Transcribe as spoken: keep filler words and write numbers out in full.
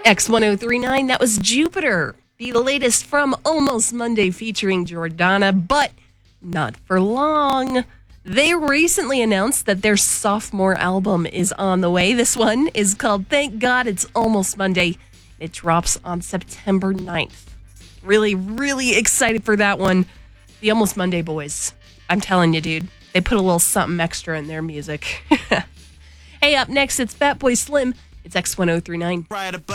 X ten thirty-nine, that was Jupiter, the latest from Almost Monday featuring Jordana, but not for long. They recently announced that their sophomore album is on the way. This one is called Thank God It's Almost Monday. It drops on September ninth. Really, really excited for that one. The Almost Monday boys. I'm telling you, dude, they put a little something extra in their music. Hey, up next, it's Fatboy Slim. It's X ten thirty-nine.